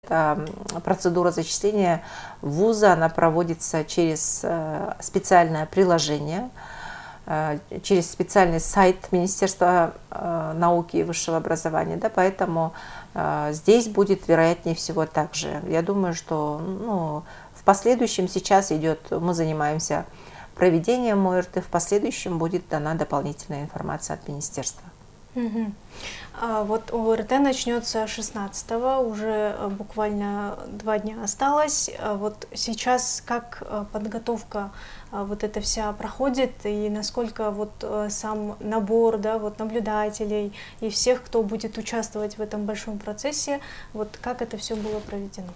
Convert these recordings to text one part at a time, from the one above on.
Процедура зачисления в вузы, она проводится через специальное приложение, через специальный сайт Министерства науки и высшего образования, да, поэтому здесь будет вероятнее всего так же. Я думаю, что в последующем сейчас мы занимаемся проведением ОРТ, в последующем будет дана дополнительная информация от министерства. Угу. Вот ОРТ начнется 16-го, уже буквально 2 дня осталось. Вот сейчас как подготовка вот эта вся проходит, и насколько вот сам набор, да, вот наблюдателей и всех, кто будет участвовать в этом большом процессе, вот как это все было проведено?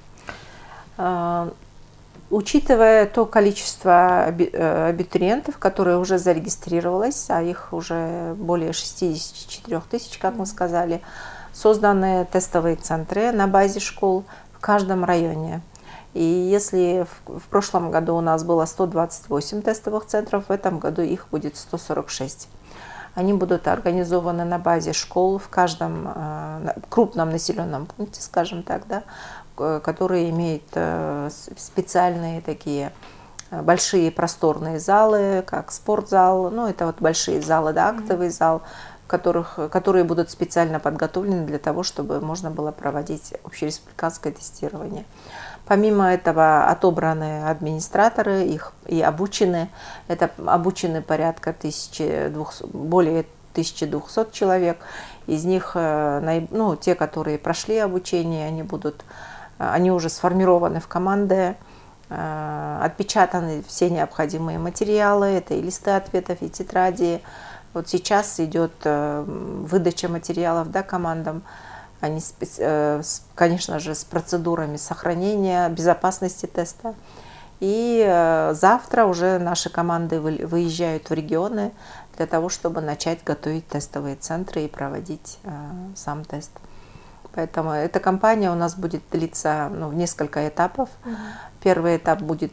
Учитывая то количество абитуриентов, которые уже зарегистрировалось, а их уже более 64 тысяч, как мы сказали, созданы тестовые центры на базе школ в каждом районе. И если в прошлом году у нас было 128 тестовых центров, в этом году их будет 146. Они будут организованы на базе школ в каждом крупном населенном пункте, скажем так, да, которые имеют специальные такие большие просторные залы, как спортзал, это вот большие залы, да, актовый зал, которые будут специально подготовлены для того, чтобы можно было проводить общереспубликанское тестирование. Помимо этого отобраны администраторы, их и обучены. Это обучены порядка более 1200 человек. Из них те, которые прошли обучение, они уже сформированы в команды, отпечатаны все необходимые материалы, это и листы ответов, и тетради. Вот сейчас идет выдача материалов, да, командам. Они, конечно же, с процедурами сохранения, безопасности теста. И завтра уже наши команды выезжают в регионы для того, чтобы начать готовить тестовые центры и проводить сам тест. Поэтому эта кампания у нас будет длиться в несколько этапов. Первый этап будет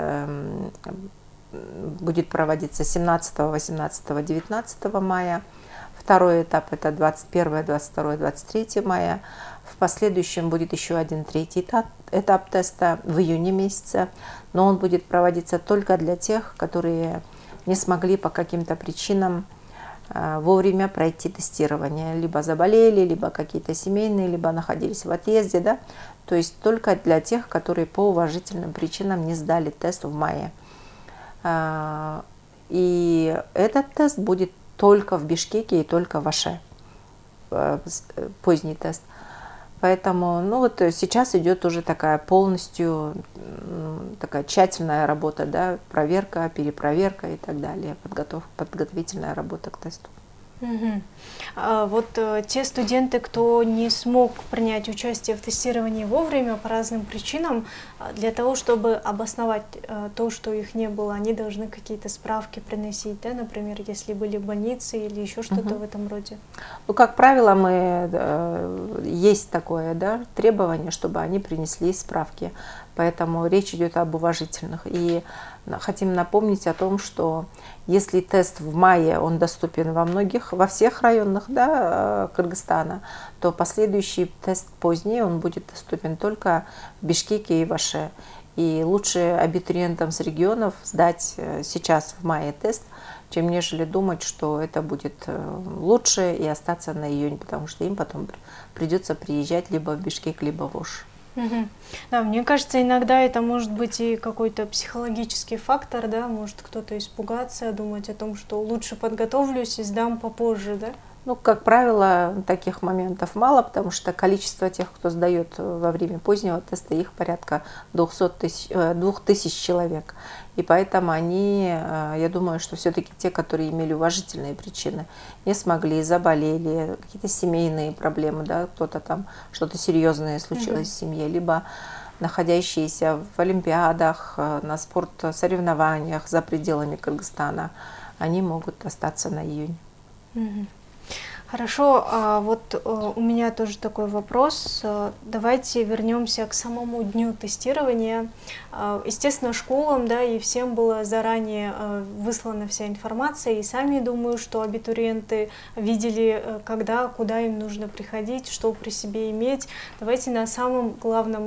проводиться 17, 18, 19 мая. Второй этап – это 21, 22, 23 мая. В последующем будет еще один третий этап теста в июне месяце. Но он будет проводиться только для тех, которые не смогли по каким-то причинам вовремя пройти тестирование. Либо заболели, либо какие-то семейные, либо находились в отъезде. Да? То есть только для тех, которые по уважительным причинам не сдали тест в мае. И этот тест будет только в Бишкеке и только в Аше, поздний тест. Поэтому сейчас идет уже такая полностью такая тщательная работа, да, проверка, перепроверка и так далее, подготовительная работа к тесту. Угу. Вот те студенты, кто не смог принять участие в тестировании вовремя по разным причинам, для того, чтобы обосновать то, что их не было, они должны какие-то справки приносить, да, например, если были в больнице или еще что-то в этом роде? Как правило, есть такое, да, требование, чтобы они принесли справки. Поэтому речь идет об уважительных. И хотим напомнить о том, что если тест в мае, он доступен во всех районах, да, Кыргызстана, то последующий тест поздний, он будет доступен только в Бишкеке и в Аше. И лучше абитуриентам с регионов сдать сейчас в мае тест, чем нежели думать, что это будет лучше и остаться на июнь, потому что им потом придется приезжать либо в Бишкек, либо в Ош. Угу. Да, мне кажется, иногда это может быть и какой-то психологический фактор, да, может кто-то испугаться, думать о том, что лучше подготовлюсь и сдам попозже, да? Как правило, таких моментов мало, потому что количество тех, кто сдает во время позднего теста, их порядка 2000 человек. И поэтому я думаю, что все-таки те, которые имели уважительные причины, не смогли, заболели, какие-то семейные проблемы, да, кто-то там, что-то серьезное случилось в семье, либо находящиеся в олимпиадах, на спортсоревнованиях за пределами Кыргызстана, они могут остаться на июнь. Хорошо, вот у меня тоже такой вопрос. Давайте вернемся к самому дню тестирования. Естественно, школам, да, и всем была заранее выслана вся информация, и сами думаю, что абитуриенты видели, когда, куда им нужно приходить, что при себе иметь. Давайте на самом главном